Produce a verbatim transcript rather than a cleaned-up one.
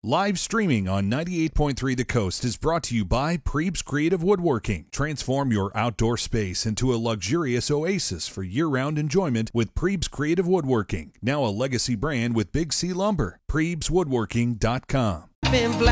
Live streaming on ninety-eight point three The Coast is brought to you by Prebes Creative Woodworking. Transform your outdoor space into a luxurious oasis for year-round enjoyment with Prebes Creative Woodworking. Now a legacy brand with Big C Lumber. Prebes Woodworking dot com. Been black.